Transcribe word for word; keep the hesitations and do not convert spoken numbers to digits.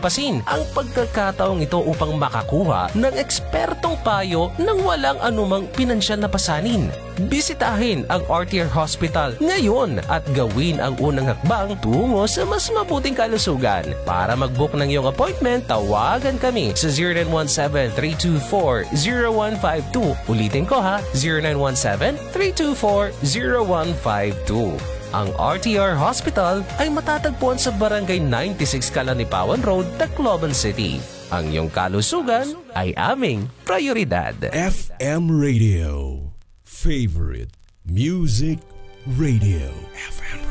palampasin ang pagkakataong ito upang makakuha ng ekspertong payo nang walang anumang pinansyal na pasanin. Bisitahin ang R T R Hospital ngayon at gawin ang unang hakbang tungo sa mas mabuting kalusugan. Para mag-book ng iyong appointment, tawagan kami sa zero nine one seven, three two four, zero one five two. Ulitin ko ha, zero nine one seven, three two four, zero one five two. Ang R T R Hospital ay matatagpuan sa Barangay ninety-six Calanipawan Road, Tacloban City. Ang iyong kalusugan ay aming prioridad. F M Radio. Favorite Music Radio. F M